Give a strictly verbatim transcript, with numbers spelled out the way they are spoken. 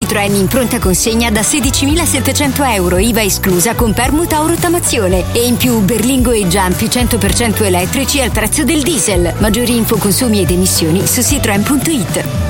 Citroën in pronta consegna da sedicimilasettecento euro, I V A esclusa con permuta o rottamazione. E in più Berlingo e Giampi cento per cento elettrici al prezzo del diesel. Maggiori info, consumi ed emissioni su citroen punto it.